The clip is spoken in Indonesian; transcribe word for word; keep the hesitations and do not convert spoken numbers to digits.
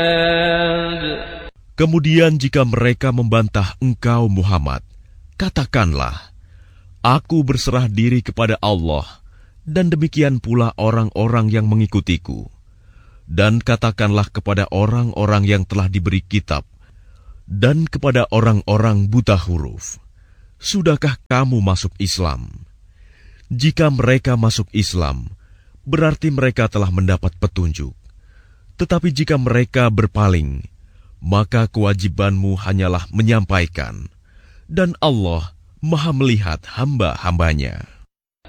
Kemudian jika mereka membantah engkau Muhammad, katakanlah, aku berserah diri kepada Allah, dan demikian pula orang-orang yang mengikutiku. Dan katakanlah kepada orang-orang yang telah diberi kitab, dan kepada orang-orang buta huruf, sudahkah kamu masuk Islam? Jika mereka masuk Islam, berarti mereka telah mendapat petunjuk. Tetapi jika mereka berpaling, maka kewajibanmu hanyalah menyampaikan, dan Allah Maha melihat hamba-hambanya.